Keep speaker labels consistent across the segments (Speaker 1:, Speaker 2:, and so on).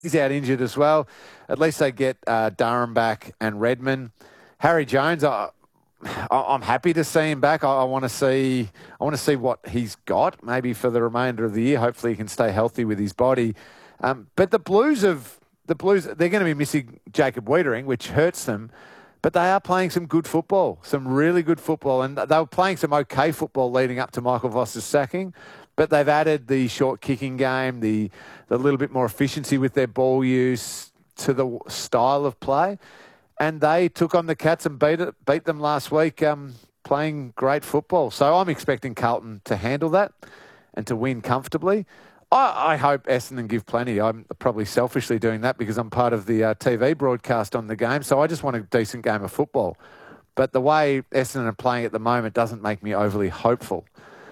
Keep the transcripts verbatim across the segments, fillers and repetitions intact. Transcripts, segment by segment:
Speaker 1: He's out injured as well. At least they get uh, Durham back and Redmond. Harry Jones, I, I'm happy to see him back. I, I want to see, I want to see what he's got maybe for the remainder of the year. Hopefully, he can stay healthy with his body. Um, but the Blues have the Blues. They're going to be missing Jacob Wiedering, which hurts them. But they are playing some good football, some really good football, and they were playing some okay football leading up to Michael Voss's sacking. But they've added the short kicking game, the the little bit more efficiency with their ball use to the style of play. And they took on the Cats and beat it, beat them last week, um, playing great football. So I'm expecting Carlton to handle that and to win comfortably. I, I hope Essendon give plenty. I'm probably selfishly doing that because I'm part of the uh, T V broadcast on the game. So I just want a decent game of football. But the way Essendon are playing at the moment doesn't make me overly hopeful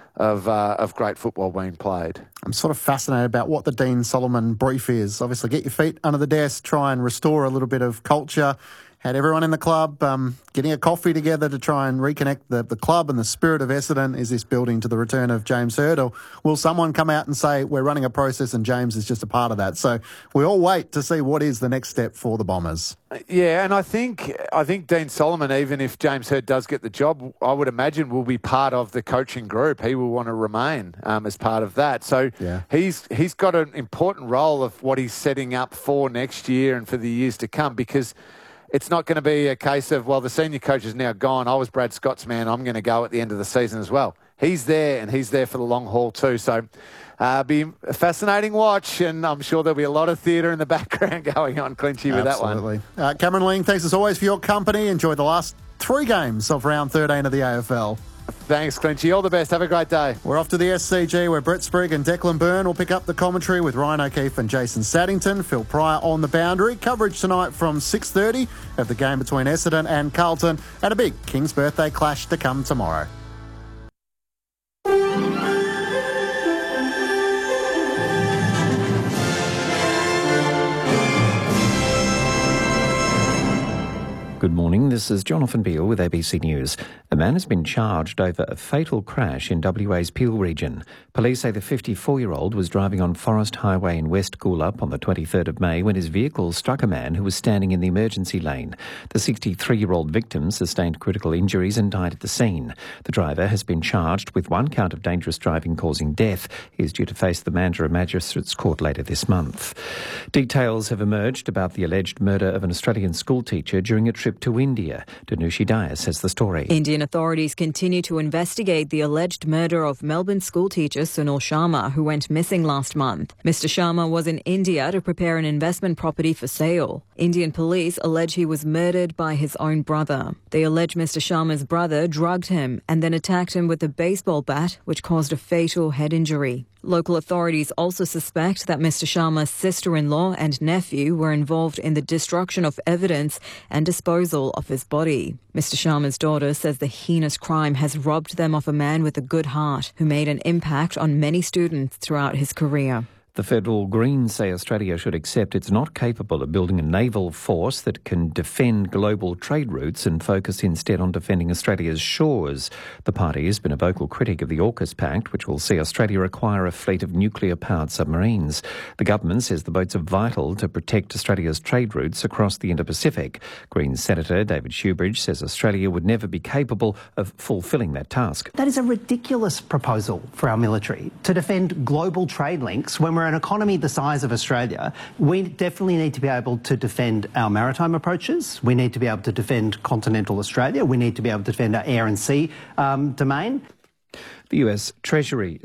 Speaker 1: of uh, of great football being played.
Speaker 2: I'm sort of fascinated about what the Dean Solomon brief is. Obviously, get your feet under the desk, try and restore a little bit of culture. Had everyone in the club um, getting a coffee together to try and reconnect the, the club and the spirit of Essendon. Is this building to the return of James Hird? Or will someone come out and say, we're running a process and James is just a part of that? So we all wait to see what is the next step for the Bombers.
Speaker 1: Yeah, and I think I think Dean Solomon, even if James Hird does get the job, I would imagine will be part of the coaching group. He will want to remain um, as part of that. So
Speaker 2: yeah.
Speaker 1: he's he's got an important role of what he's setting up for next year and for the years to come, because it's not going to be a case of, well, the senior coach is now gone. I was Brad Scott's man. I'm going to go at the end of the season as well. He's there, and he's there for the long haul too. So uh, be a fascinating watch, and I'm sure there'll be a lot of theatre in the background going on, Clinchy, with that one.
Speaker 2: Absolutely. Uh, Cameron Ling, thanks as always for your company. Enjoy the last three games of round thirteen of the A F L.
Speaker 1: Thanks, Clinchy. All the best. Have a great day.
Speaker 2: We're off to the S C G, where Brett Sprigg and Declan Byrne will pick up the commentary with Ryan O'Keefe and Jason Saddington. Phil Pryor on the boundary. Coverage tonight from six thirty of the game between Essendon and Carlton, and a big King's birthday clash to come tomorrow.
Speaker 3: Good morning, this is Jonathan Beale with A B C News. A man has been charged over a fatal crash in W A's Peel region. Police say the fifty-four-year-old was driving on Forest Highway in West Coolup on the twenty-third of May when his vehicle struck a man who was standing in the emergency lane. The sixty-three-year-old victim sustained critical injuries and died at the scene. The driver has been charged with one count of dangerous driving causing death. He is due to face the Mandurah Magistrates Court later this month. Details have emerged about the alleged murder of an Australian schoolteacher during a trip to India. Danushi Dias has the story.
Speaker 4: Indian authorities continue to investigate the alleged murder of Melbourne schoolteacher Sunil Sharma, who went missing last month. Mister Sharma was in India to prepare an investment property for sale. Indian police allege he was murdered by his own brother. They allege Mister Sharma's brother drugged him and then attacked him with a baseball bat, which caused a fatal head injury. Local authorities also suspect that Mister Sharma's sister-in-law and nephew were involved in the destruction of evidence and disposal of his body. Mister Sharma's daughter says the heinous crime has robbed them of a man with a good heart who made an impact on many students throughout his career.
Speaker 3: The Federal Greens say Australia should accept it's not capable of building a naval force that can defend global trade routes and focus instead on defending Australia's shores. The party has been a vocal critic of the AUKUS Pact, which will see Australia acquire a fleet of nuclear-powered submarines. The government says the boats are vital to protect Australia's trade routes across the Indo-Pacific. Greens Senator David Shoebridge says Australia would never be capable of fulfilling that task.
Speaker 5: That is a ridiculous proposal for our military, to defend global trade links when we're an economy the size of Australia. We definitely need to be able to defend our maritime approaches. We need to be able to defend continental Australia. We need to be able to defend our air and sea um, domain.
Speaker 3: The U S Treasury